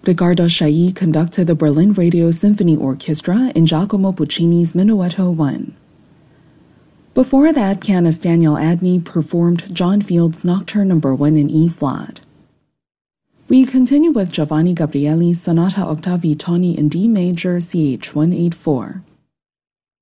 Riccardo Chailly conducted the Berlin Radio Symphony Orchestra in Giacomo Puccini's Menuetto I. Before that, pianist Daniel Adney performed John Field's Nocturne No. 1 in E-flat. We continue with Giovanni Gabrieli's Sonata Octavi Toni in D major, CH 184.